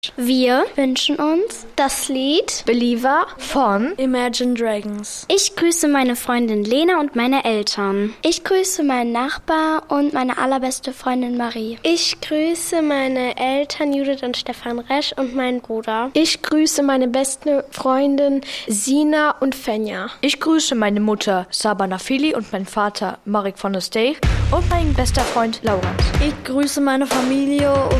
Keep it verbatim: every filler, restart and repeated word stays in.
Wir wünschen uns das Lied Believer von Imagine Dragons. Ich grüße meine Freundin Lena und meine Eltern. Ich grüße meinen Nachbar und meine allerbeste Freundin Marie. Ich grüße meine Eltern Judith und Stefan Resch und meinen Bruder. Ich grüße meine beste Freundin Sina und Fenja. Ich grüße meine Mutter Sabana Fili und meinen Vater Marek von der Steeg und meinen bester Freund Laurens. Ich grüße meine Familie und